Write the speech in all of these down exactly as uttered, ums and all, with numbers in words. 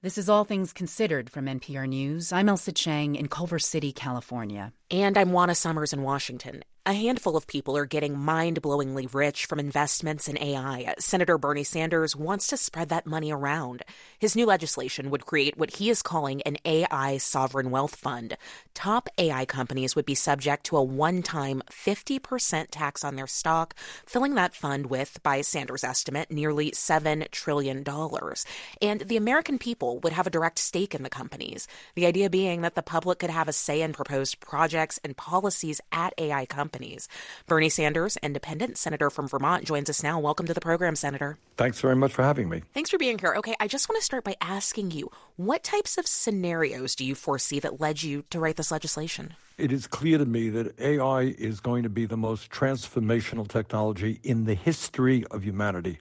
This is All Things Considered from N P R News. I'm Elsa Chang in Culver City, California. And I'm Juana Summers in Washington. A handful of people are getting mind-blowingly rich from investments in A I. Senator Bernie Sanders wants to spread that money around. His new legislation would create what he is calling an A I sovereign wealth fund. Top A I companies would be subject to a one-time fifty percent tax on their stock, filling that fund with, by Sanders' estimate, nearly seven trillion dollars. And the American people would have a direct stake in the companies. The idea being that the public could have a say in proposed projects and policies at A I companies. Bernie Sanders, independent senator from Vermont, joins us now. Welcome to the program, Senator. Thanks very much for having me. Thanks for being here. Okay, I just want to start by asking you, what types of scenarios do you foresee that led you to write this legislation? It is clear to me that A I is going to be the most transformational technology in the history of humanity.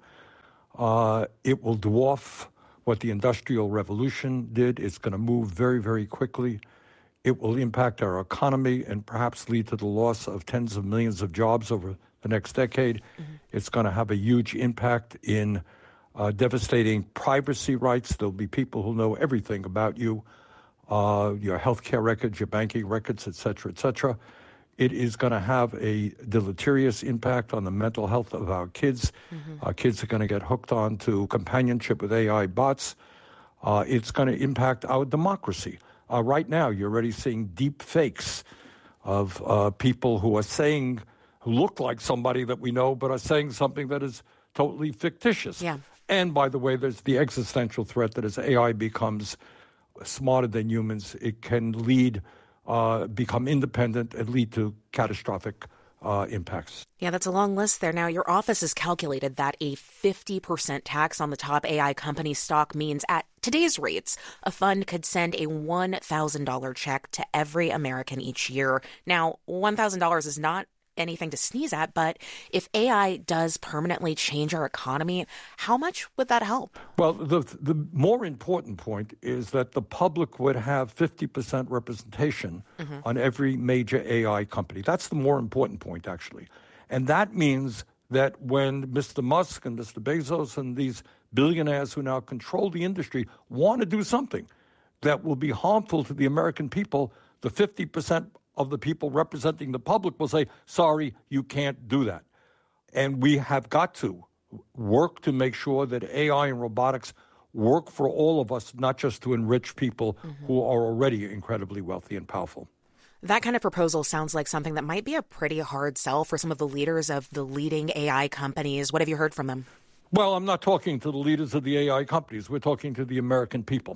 Uh, it will dwarf what the Industrial Revolution did. It's going to move very, very quickly. It will impact our economy and perhaps lead to the loss of tens of millions of jobs over the next decade. Mm-hmm. It's going to have a huge impact in uh, devastating privacy rights. There'll be people who know everything about you, uh, your healthcare records, your banking records, et cetera, et cetera. It is going to have a deleterious impact on the mental health of our kids. Mm-hmm. Our kids are going to get hooked on to companionship with A I bots. Uh, it's going to impact our democracy. Uh, right now, you're already seeing deep fakes of uh, people who are saying, who look like somebody that we know, but are saying something that is totally fictitious. Yeah. And by the way, there's the existential threat that as A I becomes smarter than humans, it can lead, uh, become independent and lead to catastrophic Uh, impacts. Yeah, that's a long list there. Now, your office has calculated that a fifty percent tax on the top A I company stock means at today's rates, a fund could send a one thousand dollars check to every American each year. Now, one thousand dollars is not anything to sneeze at, but if A I does permanently change our economy, how much would that help? Well, the the more important point is that the public would have fifty percent representation mm-hmm. on every major A I company. That's the more important point, actually. And that means that when Mister Musk and Mister Bezos and these billionaires who now control the industry want to do something that will be harmful to the American people, the fifty percent of the people representing the public will say, sorry, you can't do that. And we have got to work to make sure that A I and robotics work for all of us, not just to enrich people mm-hmm. who are already incredibly wealthy and powerful. That kind of proposal sounds like something that might be a pretty hard sell for some of the leaders of the leading A I companies. What have you heard from them? Well, I'm not talking to the leaders of the A I companies. We're talking to the American people.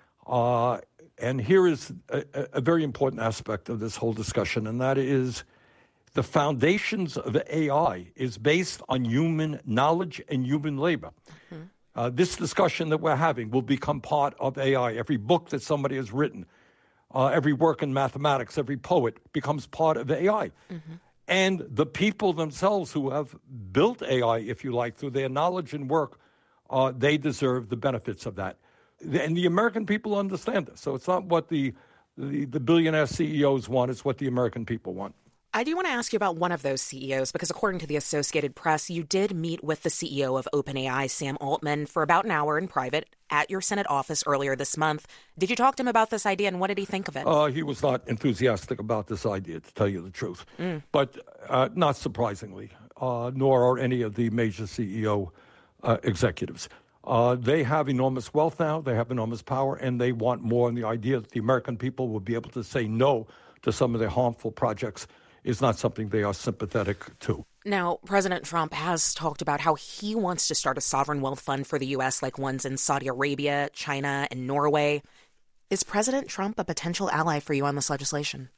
Uh, And here is a, a very important aspect of this whole discussion, and that is the foundations of A I is based on human knowledge and human labor. Mm-hmm. Uh, this discussion that we're having will become part of A I. Every book that somebody has written, uh, every work in mathematics, every poet becomes part of A I. Mm-hmm. And the people themselves who have built A I, if you like, through their knowledge and work, uh, they deserve the benefits of that. And the American people understand this. So it's not what the, the, the billionaire C E Os want, it's what the American people want. I do want to ask you about one of those C E Os, because according to the Associated Press, you did meet with the C E O of OpenAI, Sam Altman, for about an hour in private at your Senate office earlier this month. Did you talk to him about this idea, and what did he think of it? Uh, he was not enthusiastic about this idea, to tell you the truth. Mm. But uh, not surprisingly, uh, nor are any of the major C E O uh, executives. Uh, they have enormous wealth now, they have enormous power, and they want more. And the idea that the American people will be able to say no to some of their harmful projects is not something they are sympathetic to. Now, President Trump has talked about how he wants to start a sovereign wealth fund for the U S like ones in Saudi Arabia, China, and Norway. Is President Trump a potential ally for you on this legislation?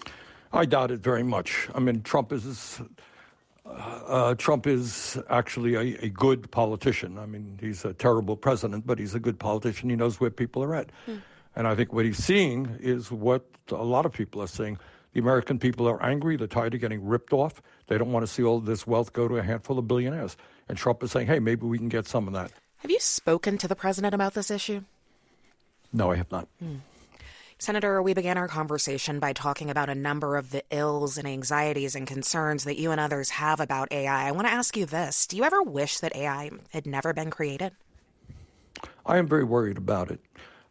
I doubt it very much. I mean, Trump is... Uh, Trump is actually a, a good politician. I mean, he's a terrible president, but he's a good politician. He knows where people are at. Hmm. And I think what he's seeing is what a lot of people are saying. The American people are angry. They're tired of getting ripped off. They don't want to see all this wealth go to a handful of billionaires. And Trump is saying, hey, maybe we can get some of that. Have you spoken to the president about this issue? No, I have not. Hmm. Senator, we began our conversation by talking about a number of the ills and anxieties and concerns that you and others have about A I. I want to ask you this. Do you ever wish that A I had never been created? I am very worried about it.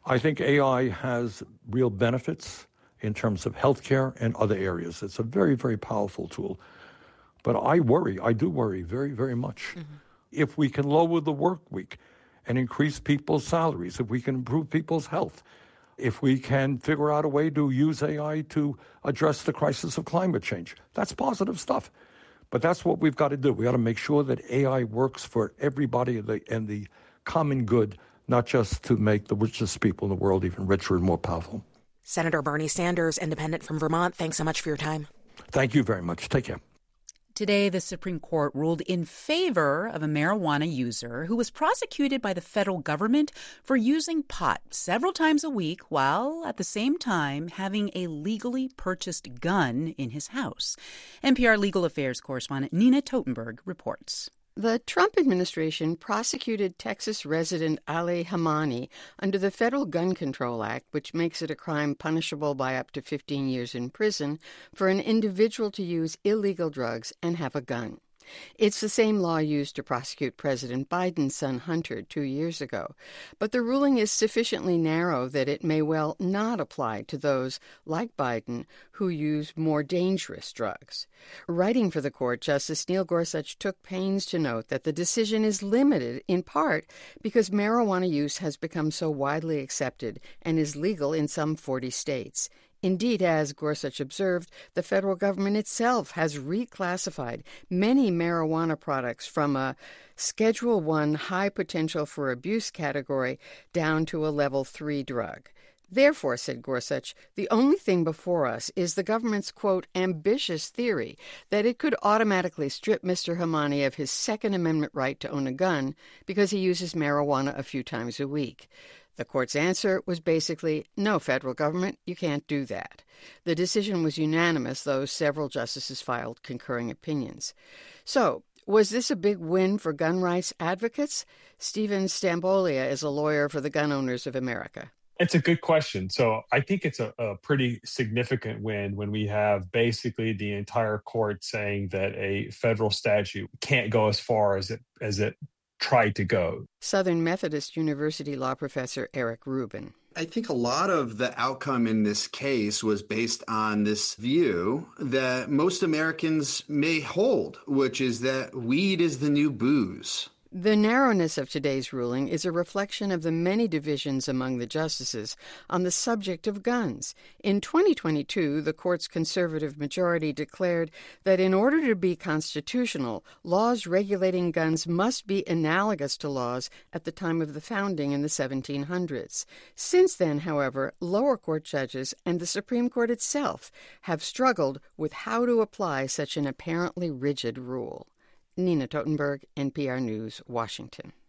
I think A I has real benefits in terms of healthcare and other areas. It's a very, very powerful tool. But I worry, I do worry very, very much. Mm-hmm. If we can lower the work week and increase people's salaries, if we can improve people's health, if we can figure out a way to use A I to address the crisis of climate change, that's positive stuff. But that's what we've got to do. We got to make sure that A I works for everybody and the, and the common good, not just to make the richest people in the world even richer and more powerful. Senator Bernie Sanders, independent from Vermont, thanks so much for your time. Thank you very much. Take care. Today, the Supreme Court ruled in favor of a marijuana user who was prosecuted by the federal government for using pot several times a week while at the same time having a legally purchased gun in his house. N P R Legal Affairs correspondent Nina Totenberg reports. The Trump administration prosecuted Texas resident Ali Hamani under the Federal Gun Control Act, which makes it a crime punishable by up to fifteen years in prison for an individual to use illegal drugs and have a gun. It's the same law used to prosecute President Biden's son Hunter two years ago. But the ruling is sufficiently narrow that it may well not apply to those, like Biden, who use more dangerous drugs. Writing for the court, Justice Neil Gorsuch took pains to note that the decision is limited in part because marijuana use has become so widely accepted and is legal in some forty states. Indeed, as Gorsuch observed, the federal government itself has reclassified many marijuana products from a Schedule One high potential for abuse category down to a Level Three drug. Therefore, said Gorsuch, the only thing before us is the government's, quote, ambitious theory that it could automatically strip Mister Hamani of his Second Amendment right to own a gun because he uses marijuana a few times a week. The court's answer was basically, no, federal government, you can't do that. The decision was unanimous, though several justices filed concurring opinions. So, was this a big win for gun rights advocates? Stephen Stambolia is a lawyer for the Gun Owners of America. It's a good question. So I think it's a, a pretty significant win when we have basically the entire court saying that a federal statute can't go as far as it as it tried to go. Southern Methodist University law professor Eric Rubin. I think a lot of the outcome in this case was based on this view that most Americans may hold, which is that weed is the new booze. The narrowness of today's ruling is a reflection of the many divisions among the justices on the subject of guns. In twenty twenty-two, the court's conservative majority declared that in order to be constitutional, laws regulating guns must be analogous to laws at the time of the founding in the seventeen hundreds. Since then, however, lower court judges and the Supreme Court itself have struggled with how to apply such an apparently rigid rule. Nina Totenberg, N P R News, Washington.